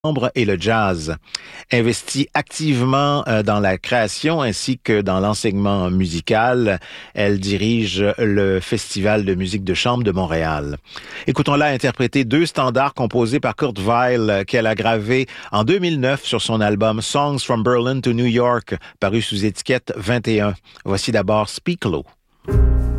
et le jazz. Investie activement dans la création ainsi que dans l'enseignement musical, elle dirige le Festival de musique de chambre de Montréal. Écoutons-la interpréter deux standards composés par Kurt Weill qu'elle a gravés en 2009 sur son album Songs from Berlin to New York, paru sous étiquette 21. Voici d'abord Speak Low.